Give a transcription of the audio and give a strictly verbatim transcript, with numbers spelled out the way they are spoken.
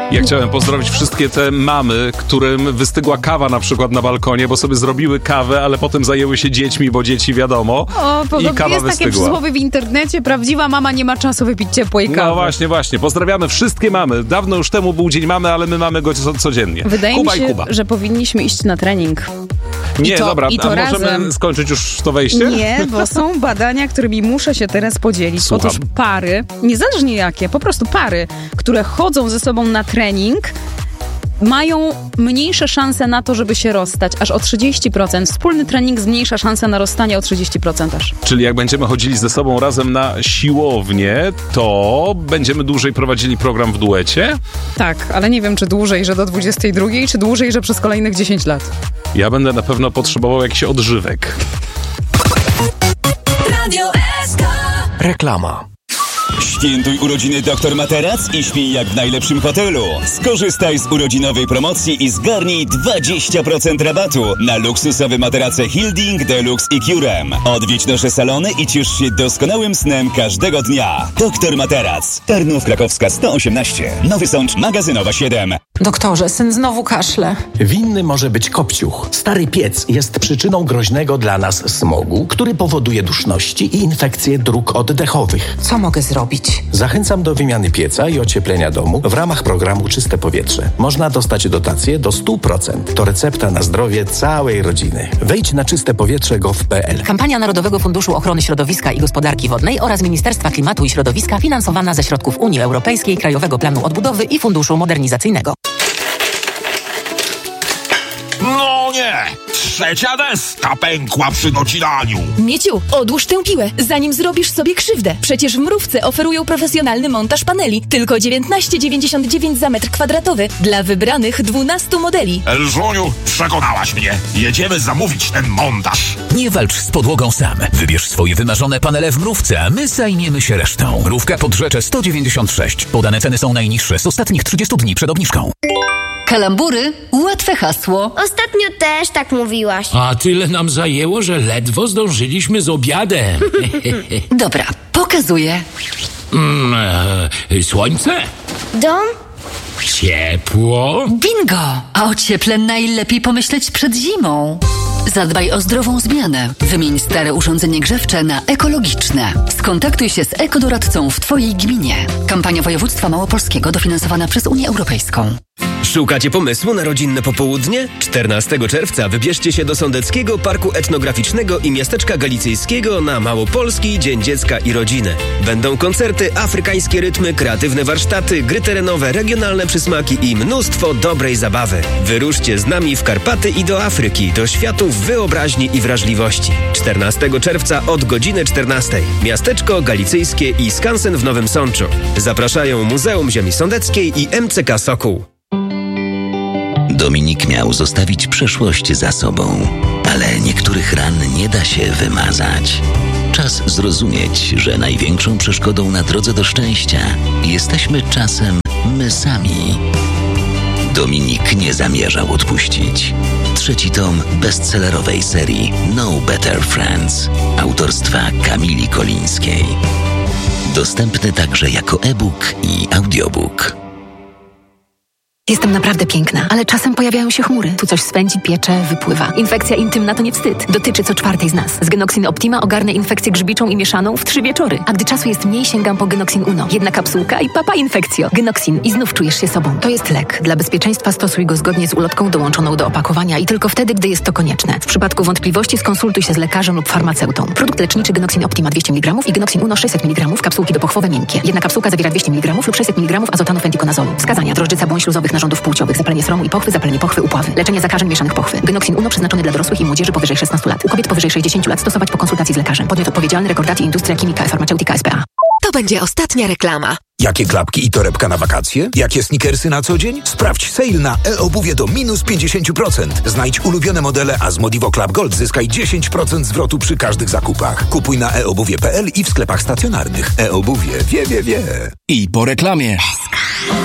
Ja chciałem pozdrowić wszystkie te mamy, którym wystygła kawa na przykład na balkonie, bo sobie zrobiły kawę, ale potem zajęły się dziećmi, bo dzieci wiadomo. O, i kawa jest wystygła. takie przysłowie w internecie, prawdziwa mama nie ma czasu wypić ciepłej kawy. No właśnie, właśnie. Pozdrawiamy wszystkie mamy. Dawno już temu był Dzień Mamy, ale my mamy go co, codziennie. Wydaje Kuba mi się, i Kuba. że powinniśmy iść na trening. Nie, I to, dobra, i to a razem. możemy skończyć już to wejście? Nie, bo są badania, którymi muszę się teraz podzielić. Słucham. Otóż pary, niezależnie jakie, po prostu pary, które chodzą ze sobą na trening, mają mniejsze szanse na to, żeby się rozstać, aż o trzydzieści procent. Wspólny trening zmniejsza szanse na rozstanie o trzydzieści procent aż. Czyli jak będziemy chodzili ze sobą razem na siłownię, to będziemy dłużej prowadzili program w duecie? Tak, ale nie wiem, czy dłużej, że do dwudziestej drugiej, czy dłużej, że przez kolejnych dziesięć lat. Ja będę na pewno potrzebował jakiś odżywek. Radio S K. Reklama. Świętuj urodziny Doktor Materac i śpij jak w najlepszym hotelu. Skorzystaj z urodzinowej promocji i zgarnij dwadzieścia procent rabatu na luksusowe materace Hilding, Deluxe i Curem. Odwiedź nasze salony i ciesz się doskonałym snem każdego dnia. Doktor Materac. Tarnów Krakowska sto osiemnaście. Nowy Sącz, Magazynowa siedem. Doktorze, syn znowu kaszle. Winny może być kopciuch. Stary piec jest przyczyną groźnego dla nas smogu, który powoduje duszności i infekcje dróg oddechowych. Co mogę zrobić? Zachęcam do wymiany pieca i ocieplenia domu w ramach programu Czyste Powietrze. Można dostać dotację do sto procent. To recepta na zdrowie całej rodziny. Wejdź na czyste powietrze kropka gov kropka p l. Kampania Narodowego Funduszu Ochrony Środowiska i Gospodarki Wodnej oraz Ministerstwa Klimatu i Środowiska finansowana ze środków Unii Europejskiej, Krajowego Planu Odbudowy i Funduszu Modernizacyjnego. No nie! Trzecia deska pękła przy docinaniu. Mieciu, odłóż tę piłę, zanim zrobisz sobie krzywdę. Przecież w Mrówce oferują profesjonalny montaż paneli. Tylko dziewiętnaście dziewięćdziesiąt dziewięć za metr kwadratowy dla wybranych dwunastu modeli. Elżuniu, przekonałaś mnie. Jedziemy zamówić ten montaż. Nie walcz z podłogą sam. Wybierz swoje wymarzone panele w Mrówce, a my zajmiemy się resztą. Mrówka Podrzecze sto dziewięćdziesiąt sześć. Podane ceny są najniższe z ostatnich trzydziestu dni przed obniżką. Kalambury, łatwe hasło. Ostatnio też tak mówiłaś. A tyle nam zajęło, że ledwo zdążyliśmy z obiadem. Dobra, pokazuję. Mm, e, słońce? Dom? Ciepło? Bingo! A o cieple najlepiej pomyśleć przed zimą. Zadbaj o zdrową zmianę. Wymień stare urządzenie grzewcze na ekologiczne. Skontaktuj się z ekodoradcą w Twojej gminie. Kampania Województwa Małopolskiego dofinansowana przez Unię Europejską. Szukacie pomysłu na rodzinne popołudnie? czternastego czerwca wybierzcie się do Sądeckiego Parku Etnograficznego i Miasteczka Galicyjskiego na Małopolski Dzień Dziecka i Rodziny. Będą koncerty, afrykańskie rytmy, kreatywne warsztaty, gry terenowe, regionalne przysmaki i mnóstwo dobrej zabawy. Wyruszcie z nami w Karpaty i do Afryki, do światów wyobraźni i wrażliwości. czternastego czerwca od godziny czternastej. Miasteczko Galicyjskie i skansen w Nowym Sączu. Zapraszają Muzeum Ziemi Sądeckiej i M C K Sokół. Dominik miał zostawić przeszłość za sobą, ale niektórych ran nie da się wymazać. Czas zrozumieć, że największą przeszkodą na drodze do szczęścia jesteśmy czasem my sami. Dominik nie zamierzał odpuścić. Trzeci tom bestsellerowej serii No Better Friends autorstwa Kamili Kolińskiej. Dostępny także jako e-book i audiobook. Jestem naprawdę piękna, ale czasem pojawiają się chmury. Tu coś swędzi, piecze, wypływa. Infekcja intymna to nie wstyd. Dotyczy co czwartej z nas. Z Genoxin Optima ogarnę infekcję grzybiczą i mieszaną w trzy wieczory. A gdy czasu jest mniej, sięgam po Genoxin Uno. Jedna kapsułka i papa infekcjo. Genoxin i znów czujesz się sobą. To jest lek. Dla bezpieczeństwa stosuj go zgodnie z ulotką dołączoną do opakowania i tylko wtedy, gdy jest to konieczne. W przypadku wątpliwości skonsultuj się z lekarzem lub farmaceutą. Produkt leczniczy Genoxin Optima dwieście miligramów i Genoxin Uno sześćset miligramów, kapsułki dopochwowe miękkie. Jedna kapsułka zawiera dwieście miligramów lub sześćset miligramów azotanu fentikonazolu. Wskazania: drożdżyca błąd śluzowych narządów płciowych, zapalenie sromu i pochwy, zapalenie pochwy, upławy. Leczenie zakażeń mieszanych pochwy. Genoxin Uno przeznaczony dla dorosłych i młodzieży powyżej szesnastu lat. U kobiet powyżej sześćdziesięciu lat stosować po konsultacji z lekarzem. Podmiot odpowiedzialny: Recordati Industria Chimica e Farmaceutica S P A. To będzie ostatnia reklama. Jakie klapki i torebka na wakacje? Jakie sneakersy na co dzień? Sprawdź sale na e-obuwie do minus pięćdziesiąt procent. Znajdź ulubione modele, a z Modivo Club Gold zyskaj dziesięć procent zwrotu przy każdych zakupach. Kupuj na e obuwie kropka p l i w sklepach stacjonarnych. E-obuwie wie, wie, wie. I po reklamie.